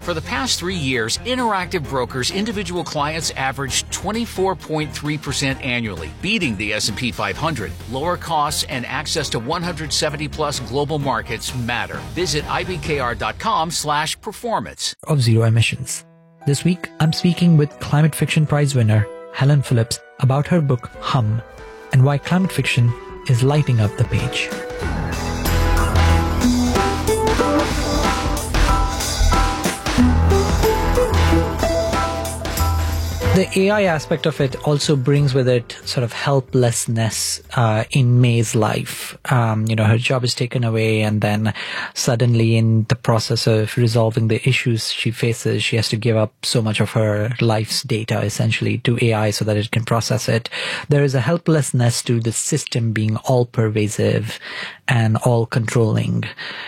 For the past 3 years, Interactive Brokers individual clients averaged 24.3% annually, beating the S&P 500. Lower costs and access to 170-plus global markets matter. Visit ibkr.com/performance. Of zero emissions. This week, I'm speaking with Climate Fiction Prize winner Helen Phillips about her book Hum and why climate fiction is lighting up the page. The AI aspect of it also brings with it sort of helplessness in May's life. Her job is taken away, and then suddenly in the process of resolving the issues she faces, she has to give up so much of her life's data essentially to AI so that it can process it. There is a helplessness to the system being all-pervasive and all-controlling.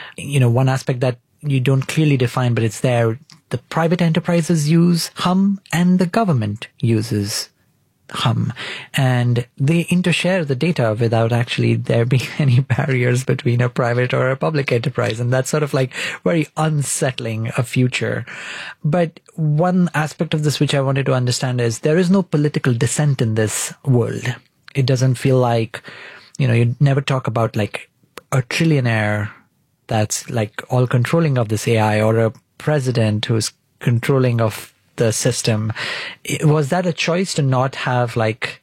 One aspect that you don't clearly define, but it's there. The private enterprises use Hum and the government uses Hum, and they intershare the data without actually there being any barriers between a private or a public enterprise. And that's sort of like very unsettling a future. But one aspect of this which I wanted to understand is there is no political dissent in this world. It doesn't feel like, you never talk about like a trillionaire that's like all controlling of this AI or a president who's controlling of the system. Was that a choice to not have like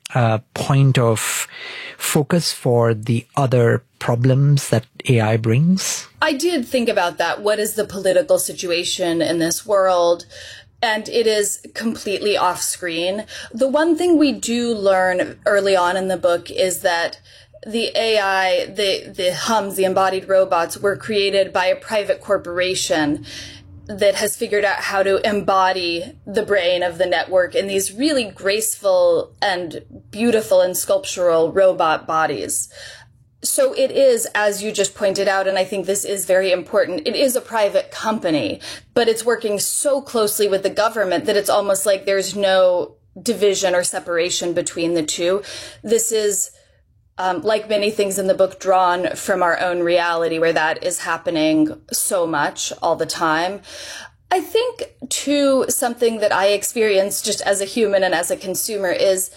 a point of focus for the other problems that AI brings? I did think about that. What is the political situation in this world? And it is completely off screen. The one thing we do learn early on in the book is that the AI, the Hums, the embodied robots, were created by a private corporation that has figured out how to embody the brain of the network in these really graceful and beautiful and sculptural robot bodies. So it is, as you just pointed out, and I think this is very important, it is a private company, but it's working so closely with the government that it's almost like there's no division or separation between the two. This is like many things in the book, drawn from our own reality where that is happening so much all the time. I think, too, something that I experience just as a human and as a consumer is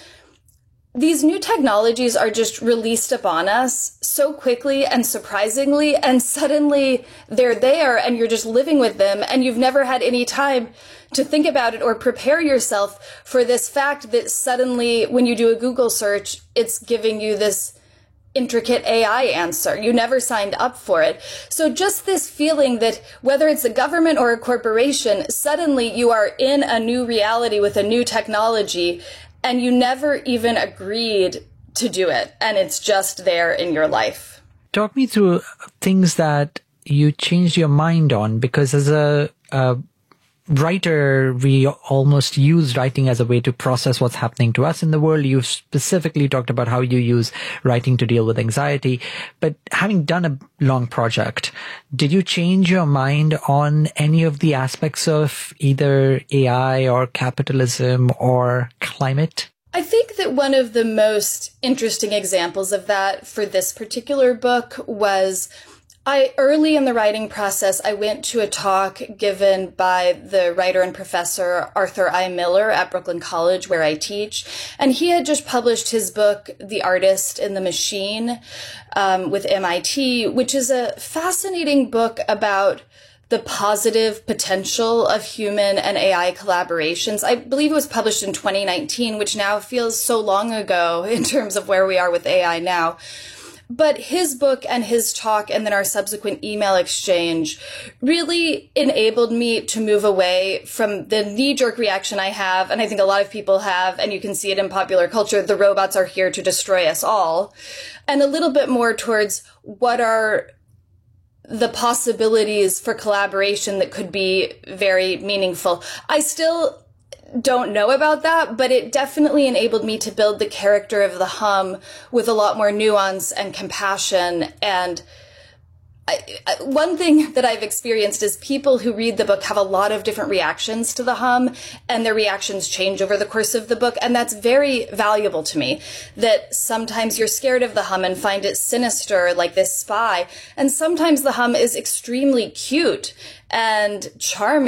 these new technologies are just released upon us so quickly and surprisingly, and suddenly they're there and you're just living with them and you've never had any time to think about it or prepare yourself for this fact that suddenly when you do a Google search, it's giving you this intricate AI answer. You never signed up for it. So just this feeling that whether it's a government or a corporation, suddenly you are in a new reality with a new technology and you never even agreed to do it. And it's just there in your life. Talk me through things that you changed your mind on, because as a writer, we almost use writing as a way to process what's happening to us in the world. You've specifically talked about how you use writing to deal with anxiety. But having done a long project, did you change your mind on any of the aspects of either AI or capitalism or climate? I think that one of the most interesting examples of that for this particular book was early in the writing process, I went to a talk given by the writer and professor Arthur I. Miller at Brooklyn College, where I teach. And he had just published his book, The Artist and the Machine, with MIT, which is a fascinating book about the positive potential of human and AI collaborations. I believe it was published in 2019, which now feels so long ago in terms of where we are with AI now. But his book and his talk and then our subsequent email exchange really enabled me to move away from the knee-jerk reaction I have, and I think a lot of people have, and you can see it in popular culture, the robots are here to destroy us all, and a little bit more towards what are the possibilities for collaboration that could be very meaningful. I still don't know about that, but it definitely enabled me to build the character of the Hum with a lot more nuance and compassion. And one thing that I've experienced is people who read the book have a lot of different reactions to the Hum, and their reactions change over the course of the book. And that's very valuable to me, that sometimes you're scared of the Hum and find it sinister, like this spy. And sometimes the Hum is extremely cute and charming